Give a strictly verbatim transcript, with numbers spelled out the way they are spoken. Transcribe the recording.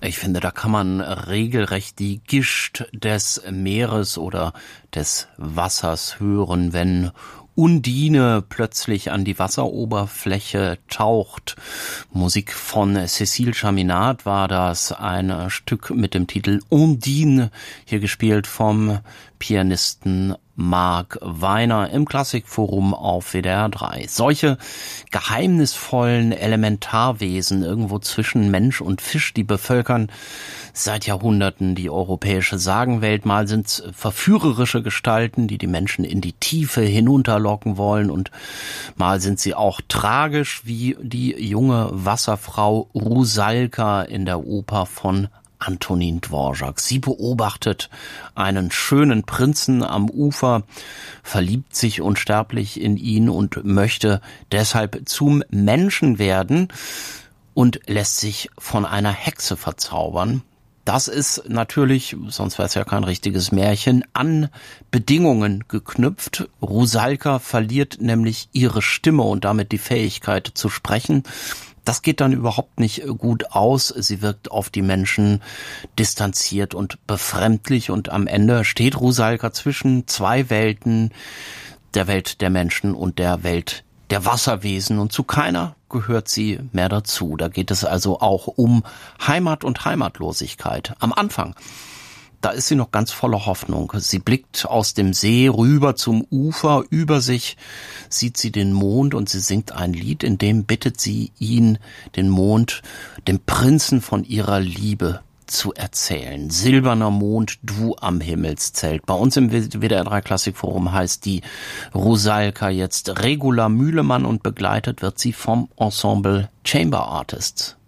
Ich finde, da kann man regelrecht die Gischt des Meeres oder des Wassers hören, wenn Undine plötzlich an die Wasseroberfläche taucht. Musik von Cécile Chaminade war das, ein Stück mit dem Titel Undine, hier gespielt vom Pianisten Marc Weiner im Klassikforum auf W D R drei. Solche geheimnisvollen Elementarwesen irgendwo zwischen Mensch und Fisch, die bevölkern seit Jahrhunderten die europäische Sagenwelt. Mal sind es verführerische Gestalten, die die Menschen in die Tiefe hinunterlocken wollen, und mal sind sie auch tragisch, wie die junge Wasserfrau Rusalka in der Oper von Antonin Dvorak. Sie beobachtet einen schönen Prinzen am Ufer, verliebt sich unsterblich in ihn und möchte deshalb zum Menschen werden und lässt sich von einer Hexe verzaubern. Das ist natürlich, sonst wäre es ja kein richtiges Märchen, an Bedingungen geknüpft. Rusalka verliert nämlich ihre Stimme und damit die Fähigkeit zu sprechen. Das geht dann überhaupt nicht gut aus. Sie wirkt auf die Menschen distanziert und befremdlich, und am Ende steht Rusalka zwischen zwei Welten, der Welt der Menschen und der Welt der Wasserwesen, und zu keiner gehört sie mehr dazu. Da geht es also auch um Heimat und Heimatlosigkeit. Am Anfang, da ist sie noch ganz voller Hoffnung. Sie blickt aus dem See rüber zum Ufer. Über sich sieht sie den Mond und sie singt ein Lied, in dem bittet sie ihn, den Mond, dem Prinzen von ihrer Liebe zu erzählen. Silberner Mond, du am Himmelszelt. Bei uns im W D R drei Klassikforum heißt die Rusalka jetzt Regula Mühlemann und begleitet wird sie vom Ensemble Chamber Artists.